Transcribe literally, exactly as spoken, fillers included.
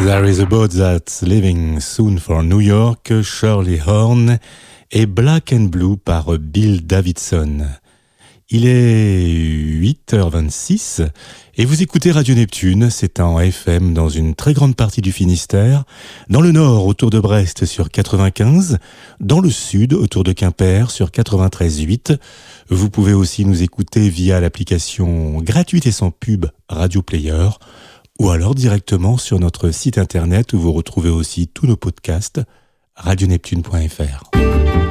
There is a boat that's leaving soon for New York, Shirley Horn, et Black and Blue par Bill Davidson. Il est huit heures vingt-six et vous écoutez Radio Neptune, c'est en F M dans une très grande partie du Finistère, dans le nord autour de Brest sur quatre-vingt-quinze, dans le sud autour de Quimper sur quatre-vingt-treize virgule huit. Vous pouvez aussi nous écouter via l'application gratuite et sans pub Radio Player ou alors directement sur notre site internet où vous retrouvez aussi tous nos podcasts radio neptune point f r.